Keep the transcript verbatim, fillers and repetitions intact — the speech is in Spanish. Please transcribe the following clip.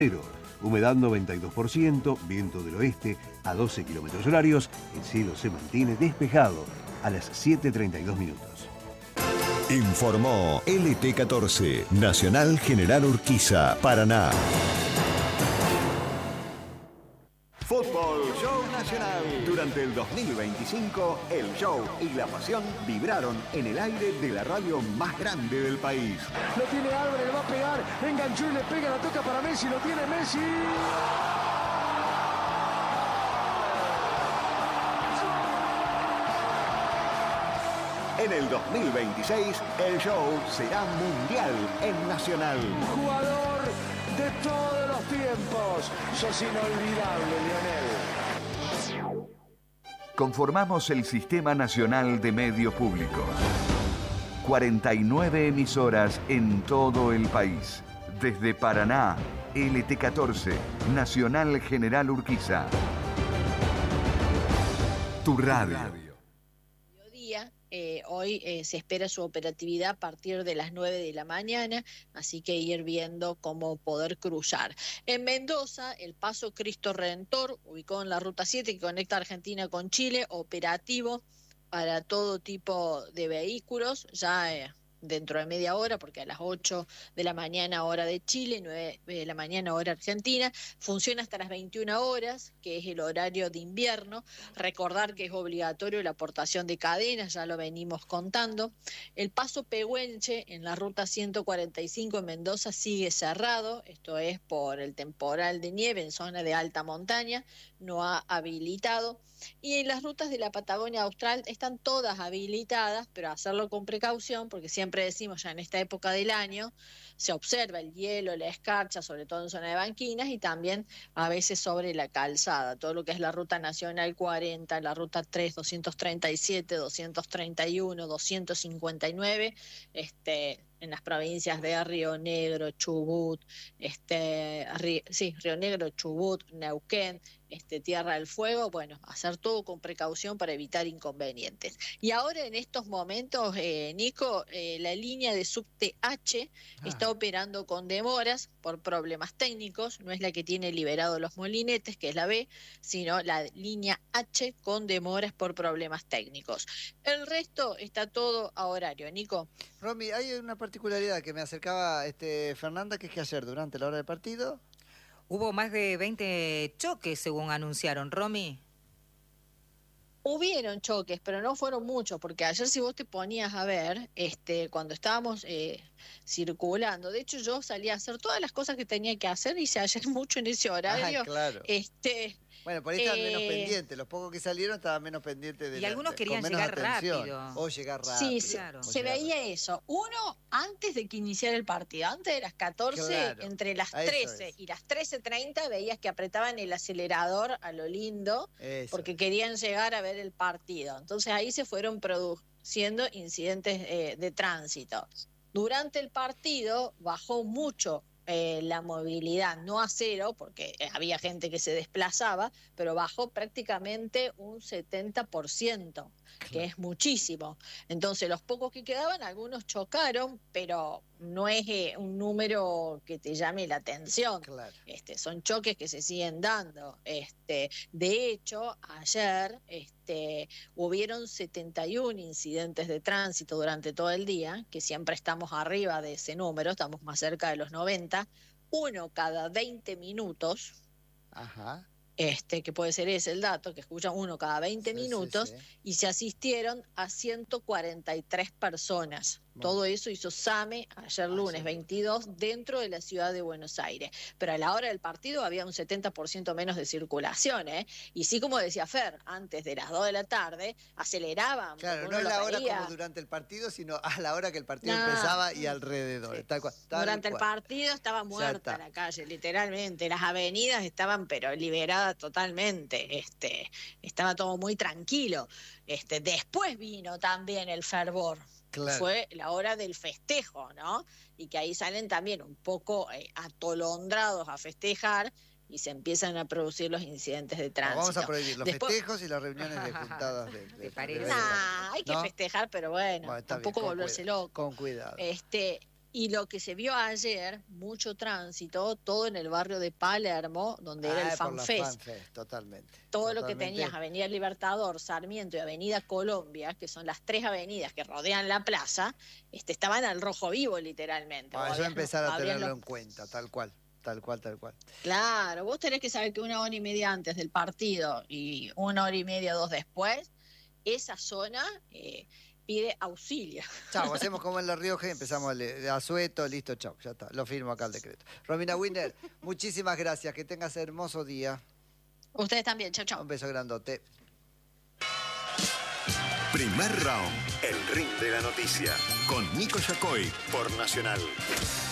Humedad noventa y dos por ciento, viento del oeste a doce kilómetros horarios, el cielo se mantiene despejado a las siete treinta y dos minutos. Informó L T catorce, Nacional General Urquiza, Paraná. Fútbol Show Nacional. Durante el dos mil veinticinco, el show y la pasión vibraron en el aire de la radio más grande del país. Lo tiene Álvarez, le va a pegar, enganchó y le pega, la toca para Messi, lo tiene Messi. En el dos mil veintiséis, el show será mundial en Nacional. Jugador de todos los tiempos, sos inolvidable, Lionel. Conformamos el Sistema Nacional de Medios Públicos. cuarenta y nueve emisoras en todo el país. Desde Paraná, L T catorce, Nacional General Urquiza. Tu radio. Eh, hoy eh, se espera su operatividad a partir de las nueve de la mañana, así que ir viendo cómo poder cruzar. En Mendoza, el paso Cristo Redentor, ubicado en la Ruta siete que conecta Argentina con Chile, operativo para todo tipo de vehículos, ya eh, dentro de media hora, porque a las ocho de la mañana hora de Chile, nueve de la mañana hora argentina, funciona hasta las veintiuna horas, que es el horario de invierno. Recordar que es obligatorio la aportación de cadenas, ya lo venimos contando. El paso Pehuenche en la ruta ciento cuarenta y cinco en Mendoza sigue cerrado, esto es por el temporal de nieve en zona de alta montaña, no ha habilitado. Y en las rutas de la Patagonia Austral están todas habilitadas, pero hacerlo con precaución, porque siempre decimos ya en esta época del año, se observa el hielo, la escarcha, sobre todo en zona de banquinas, y también a veces sobre la calzada, todo lo que es la ruta nacional cuarenta, la ruta tres, doscientos treinta y siete, doscientos treinta y uno, doscientos cincuenta y nueve, este... en las provincias de Río Negro, Chubut, este, Río, sí, Río Negro, Chubut, Neuquén, este, Tierra del Fuego, bueno, hacer todo con precaución para evitar inconvenientes. Y ahora en estos momentos, eh, Nico, eh, la línea de subte H ah. está operando con demoras por problemas técnicos, no es la que tiene liberado los molinetes, que es la B, sino la línea H con demoras por problemas técnicos. El resto está todo a horario, Nico. Romy, hay una particularidad que me acercaba este, Fernanda, que es que ayer, durante la hora del partido... Hubo más de veinte choques, según anunciaron, Romy. Hubieron choques, pero no fueron muchos, porque ayer si vos te ponías a ver, este, cuando estábamos eh, circulando, de hecho yo salí a hacer todas las cosas que tenía que hacer, hice ayer mucho en ese horario. Ah, claro. Este, bueno, por ahí estaban eh, menos pendientes, los pocos que salieron estaban menos pendientes de Y la, algunos de, querían llegar rápido. O llegar rápido. Sí, sí claro. se veía rápido. Eso. Uno, antes de que iniciara el partido, antes de las catorce, claro, entre las trece y las trece treinta, veías que apretaban el acelerador a lo lindo, eso, porque querían llegar a ver el partido. Entonces ahí se fueron produciendo incidentes eh, de tránsito. Durante el partido bajó mucho Eh, la movilidad, no a cero, porque había gente que se desplazaba, pero bajó prácticamente un setenta por ciento, claro, que es muchísimo. Entonces los pocos que quedaban, algunos chocaron, pero no es eh, un número que te llame la atención. Claro. Este, son choques que se siguen dando. Este, de hecho, ayer este, hubieron setenta y uno incidentes de tránsito durante todo el día, que siempre estamos arriba de ese número, estamos más cerca de los noventa, uno cada veinte minutos. Ajá. Este, que puede ser ese el dato, que escuchan uno cada veinte sí, minutos, sí, sí. Y se asistieron a ciento cuarenta y tres personas. Bueno. Todo eso hizo SAME ayer lunes veintidós dentro de la ciudad de Buenos Aires. Pero a la hora del partido había un setenta por ciento menos de circulación, ¿eh? Y sí, como decía Fer, antes de las dos de la tarde aceleraban. Claro, no es la hora como durante el partido, sino a la hora que el partido no. empezaba y alrededor. Sí. Tal cual, tal durante cual. el partido estaba muerta la calle, literalmente. Las avenidas estaban pero liberadas totalmente. Este, estaba todo muy tranquilo. Este, después vino también el fervor. Claro. Fue la hora del festejo, ¿no? Y que ahí salen también un poco eh, atolondrados a festejar y se empiezan a producir los incidentes de tránsito. No, vamos a prohibir los Después... festejos y las reuniones de juntadas de, de, de, de nah, hay que ¿no? festejar, pero bueno, bueno tampoco bien, volverse cuida, loco. Con cuidado. Este, Y lo que se vio ayer, mucho tránsito, todo en el barrio de Palermo, donde Ah, era el por Fan la Fest. Fan Fest, totalmente. Todo totalmente. lo que tenías, Avenida Libertador, Sarmiento y Avenida Colombia, que son las tres avenidas que rodean la plaza, este, estaban al rojo vivo, literalmente. Bueno, Vos yo habías- empezar a habías tenerlo los- en cuenta, tal cual, tal cual, tal cual. Claro, vos tenés que saber que una hora y media antes del partido y una hora y media, dos después, esa zona eh, pide auxilio. Chau, hacemos como en La Rioja y empezamos de Asueto, listo, chau, ya está, lo firmo acá el decreto. Romina Winner, muchísimas gracias, que tengas hermoso día. Ustedes también, chau, chau. Un beso grandote. Primer round, el ring de la noticia, con Nico Yacoy por Nacional.